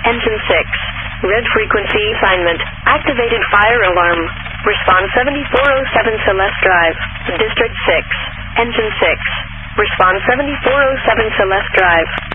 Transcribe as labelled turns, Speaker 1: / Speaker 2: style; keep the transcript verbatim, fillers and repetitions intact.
Speaker 1: Engine six. Red frequency assignment. Activated fire alarm. Response seventy-four oh seven Celeste Drive. District six. Engine six. Response seventy-four oh seven Celeste Drive.